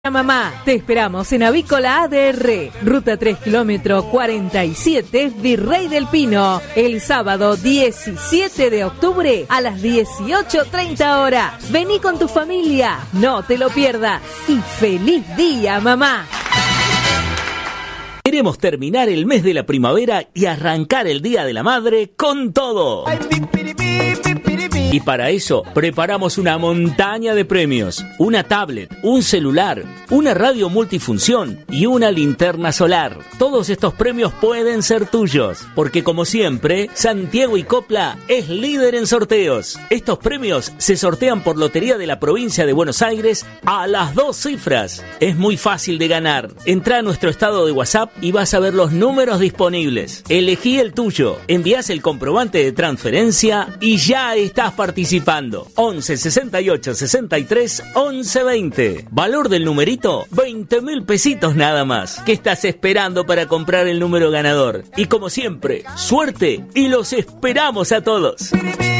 Mamá, te esperamos en Avícola ADR, ruta 3 kilómetro 47, Virrey del Pino, el sábado 17 de octubre a las 18:30 horas. Vení con tu familia, no te lo pierdas y feliz día, mamá. Queremos terminar el mes de la primavera y arrancar el Día de la Madre con todo. Y para eso preparamos una montaña de premios, una tablet, un celular, una radio multifunción y una linterna solar. Todos estos premios pueden ser tuyos, porque como siempre, Santiago y Copla es líder en sorteos. Estos premios se sortean por Lotería de la Provincia de Buenos Aires a las 2 cifras. Es muy fácil de ganar. Entrá a nuestro estado de WhatsApp y vas a ver los números disponibles. Elegí el tuyo, envías el comprobante de transferencia y ya estás participando. 11 68 63 11 20. Valor del numerito, 20.000 pesitos nada más. ¿Qué estás esperando para comprar el número ganador? Y como siempre, suerte y los esperamos a todos.